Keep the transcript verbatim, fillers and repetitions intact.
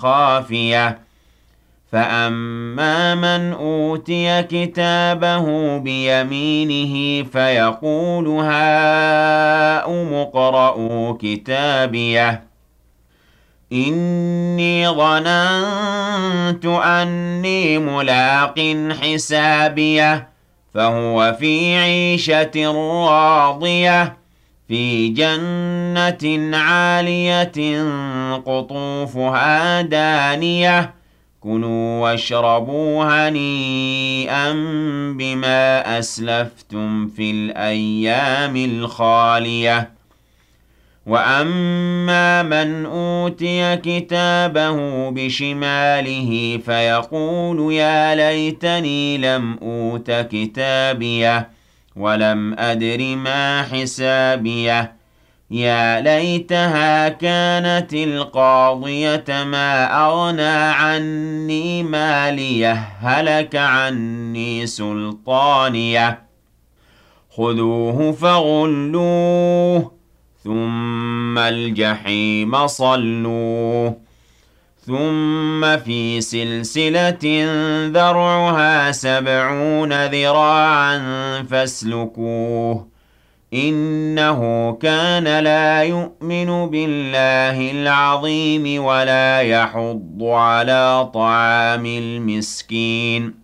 خَافِيَةٍ فَأَمَّا مَنْ أُوتِيَ كِتَابَهُ بِيَمِينِهِ فَيَقُولُ هَاؤُمُ اقْرَءُوا كِتَابِيَهْ إِنِّي ظَنَنتُ أَنِّي مُلَاقٍ حِسَابِيَهْ فَهُوَ فِي عِيشَةٍ رَّاضِيَةٍ فِي جَنَّةٍ عَالِيَةٍ قُطُوفُهَا دَانِيَةٌ كُلُوا وَاشْرَبُوا هَنِيئًا بِمَا أَسْلَفْتُمْ فِي الْأَيَّامِ الْخَالِيَةِ وَأَمَّا مَنْ أُوتِيَ كِتَابَهُ بِشِمَالِهِ فَيَقُولُ يَا لَيْتَنِي لَمْ أُوتَ كِتَابِيَهْ وَلَمْ أَدْرِ مَا حِسَابِيَهْ يَا لَيْتَهَا كَانَتِ الْقَاضِيَةَ مَا أَغْنَىٰ عَنِّي مَالِيَهْ هَلَكَ عَنِّي سُلْطَانِيَهْ خُذُوهُ فَغُلُّوهُ ثُمَّ الْجَحِيمَ صَلُّوهُ ثُمَّ فِي سِلْسِلَةٍ ذَرْعُهَا سَبْعُونَ ذِرَاعًا فَاسْلُكُوهُ إِنَّهُ كَانَ لَا يُؤْمِنُ بِاللَّهِ الْعَظِيمِ وَلَا يَحُضُّ عَلَىٰ طَعَامِ الْمِسْكِينِ